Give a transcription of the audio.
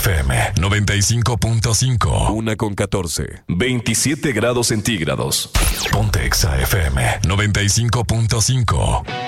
FM 95.5. 1:14. 27 grados centígrados. Ponte Exa FM 95.5.